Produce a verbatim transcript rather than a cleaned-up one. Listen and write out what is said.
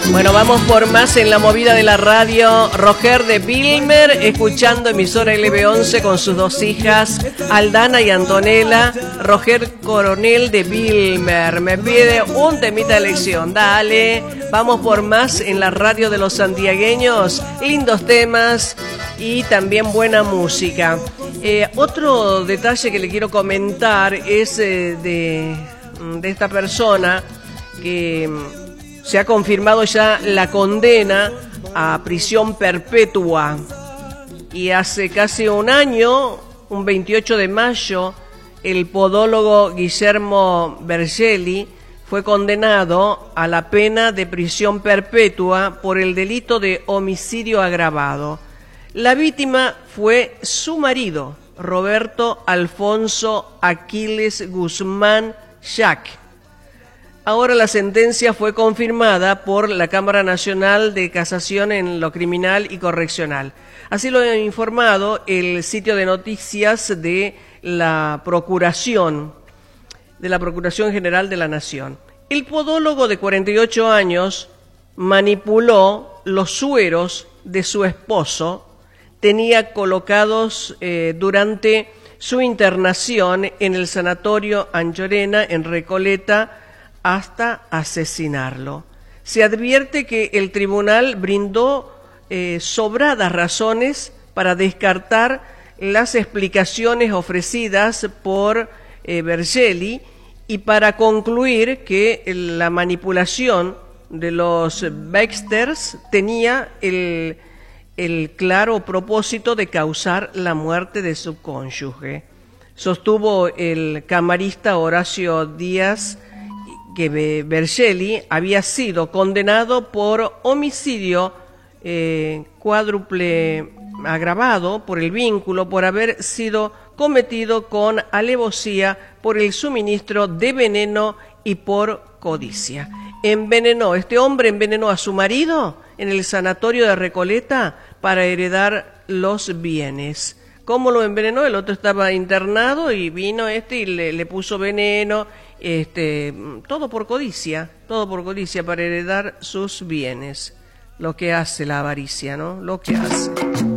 Bueno, vamos por más en la movida de la radio. Roger de Vilmer, escuchando emisora L B once con sus dos hijas, Aldana y Antonella. Roger Coronel de Vilmer me pide un temita de elección. Dale, vamos por más en la radio de los santiagueños. Lindos temas y también buena música. Eh, otro detalle que le quiero comentar es eh, de, de esta persona que se ha confirmado ya la condena a prisión perpetua. Y hace casi un año, un veintiocho de mayo, el podólogo Guillermo Bergelli fue condenado a la pena de prisión perpetua por el delito de homicidio agravado. La víctima fue su marido, Roberto Alfonso Aquiles Guzmán Jack. Ahora la sentencia fue confirmada por la Cámara Nacional de Casación en lo Criminal y Correccional. Así lo ha informado el sitio de noticias de la Procuración, de la Procuración General de la Nación. El podólogo de cuarenta y ocho años manipuló los sueros de su esposo, tenía colocados eh, durante su internación en el Sanatorio Anchorena en Recoleta, hasta asesinarlo. Se advierte que el tribunal brindó eh, sobradas razones para descartar las explicaciones ofrecidas por eh, Bergelli y para concluir que la manipulación de los Baxters tenía el, el claro propósito de causar la muerte de su cónyuge. Sostuvo el camarista Horacio Díaz que Bergelli había sido condenado por homicidio eh, cuádruple agravado por el vínculo, por haber sido cometido con alevosía, por el suministro de veneno y por codicia. Envenenó, este hombre envenenó a su marido en el sanatorio de Recoleta para heredar los bienes. ¿Cómo lo envenenó? El otro estaba internado y vino este y le, le puso veneno. Este, todo por codicia, todo por codicia para heredar sus bienes. Lo que hace la avaricia, ¿no? Lo que hace.